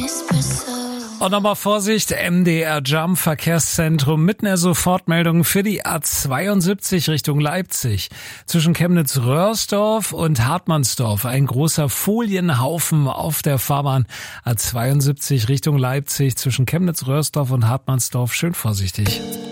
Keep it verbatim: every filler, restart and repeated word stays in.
Und nochmal Vorsicht, M D R Jump Verkehrszentrum mit einer Sofortmeldung für die A zweiundsiebzig Richtung Leipzig. Zwischen Chemnitz-Röhrsdorf und Hartmannsdorf ein großer Folienhaufen auf der Fahrbahn. A zweiundsiebzig Richtung Leipzig zwischen Chemnitz-Röhrsdorf und Hartmannsdorf. Schön vorsichtig.